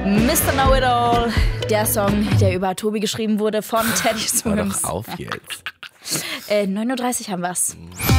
Mr. Know-It-All, der Song, der über Tobi geschrieben wurde von Teddy Swims. Hör doch auf jetzt. 9:30 Uhr haben wir's.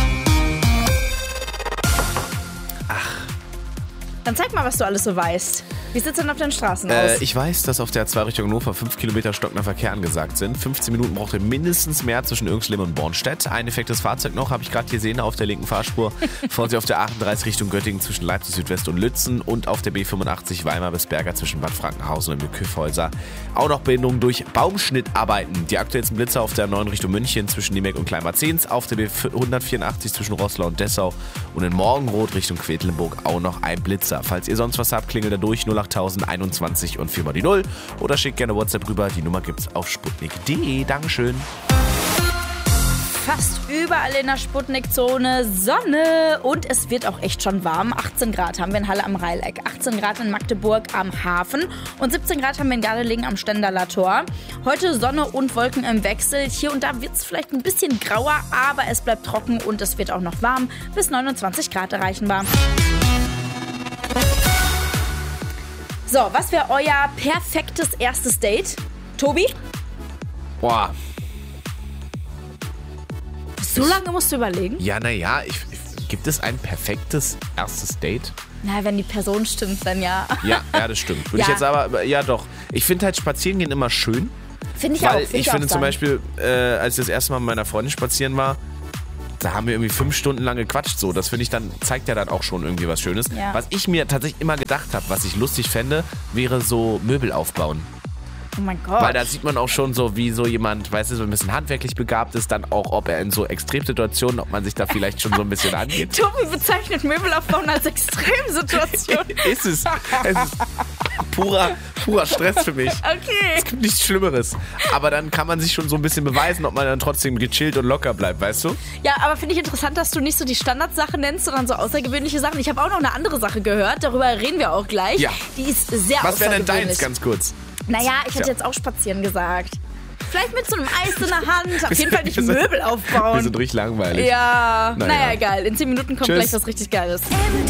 Ach. Dann zeig mal, was du alles so weißt. Wie sieht's denn auf den Straßen aus? Ich weiß, dass auf der A2 Richtung Hannover 5 Kilometer stockender Verkehr angesagt sind. 15 Minuten braucht ihr mindestens mehr zwischen Irxleben und Bornstedt. Ein defektes Fahrzeug noch, habe ich gerade gesehen, auf der linken Fahrspur. Vorsicht auf der 38 Richtung Göttingen zwischen Leipzig Südwest und Lützen. Und auf der B85 Weimar bis Berger zwischen Bad Frankenhausen und Kyffhäuser. Auch noch Behinderungen durch Baumschnittarbeiten. Die aktuellsten Blitzer auf der 9 Richtung München zwischen Niemeck und Kleinbad-Zehns. Auf der B184 zwischen Roßlau und Dessau. Und in Morgenroth Richtung Quedlinburg auch noch ein Blitzer. Falls ihr sonst was habt, klingelt er durch 08021 und 4 mal die 0 oder schickt gerne WhatsApp rüber. Die Nummer gibt's auf sputnik.de. Dankeschön. Fast überall in der Sputnik-Zone Sonne und es wird auch echt schon warm. 18 Grad haben wir in Halle am Rheileck, 18 Grad in Magdeburg am Hafen und 17 Grad haben wir in Gardelegen am Stendaler Tor. Heute Sonne und Wolken im Wechsel. Hier und da wird es vielleicht ein bisschen grauer, aber es bleibt trocken und es wird auch noch warm. Bis 29 Grad erreichenbar. So, was wäre euer perfektes erstes Date? Tobi? Boah. So lange musst du überlegen? Ja, naja, gibt es ein perfektes erstes Date? Na, wenn die Person stimmt, dann ja. Ja, das stimmt. Würde ich jetzt aber, ja doch. Ich finde halt spazieren gehen immer schön. Finde ich auch. Weil ich finde zum Beispiel, als ich das erste Mal mit meiner Freundin spazieren war, da haben wir irgendwie 5 Stunden lang gequatscht. So, das finde ich dann, zeigt ja dann auch schon irgendwie was Schönes. Ja. Was ich mir tatsächlich immer gedacht habe, was ich lustig fände, wäre so Möbel aufbauen. Oh mein Gott. Weil da sieht man auch schon so, wie so jemand, weißt du, so ein bisschen handwerklich begabt ist, dann auch, ob er in so Extremsituationen, ob man sich da vielleicht schon so ein bisschen angeht. Tobi bezeichnet Möbelaufbauen als Extremsituation. Es ist purer Stress für mich. Okay. Es gibt nichts Schlimmeres. Aber dann kann man sich schon so ein bisschen beweisen, ob man dann trotzdem gechillt und locker bleibt, weißt du? Ja, aber finde ich interessant, dass du nicht so die Standardsachen nennst, sondern so außergewöhnliche Sachen. Ich habe auch noch eine andere Sache gehört, darüber reden wir auch gleich. Ja. Die ist sehr Was wäre denn außergewöhnlich. deins, ganz kurz? Naja, ich hätte jetzt auch spazieren gesagt. Vielleicht mit so einem Eis in der Hand. Auf jeden Fall nicht Möbel aufbauen. Wir sind richtig langweilig. Ja, Naja. naja, egal. In 10 Minuten kommt Tschüss. gleich was richtig Geiles.